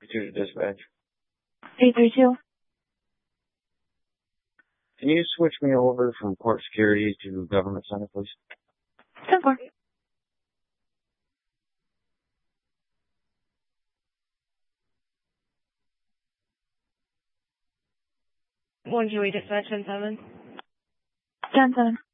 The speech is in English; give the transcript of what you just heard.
2 to dispatch. 832. Can you switch me over from court security to government center, please? 10-4. One Joey dispatch 10-7. 10-7.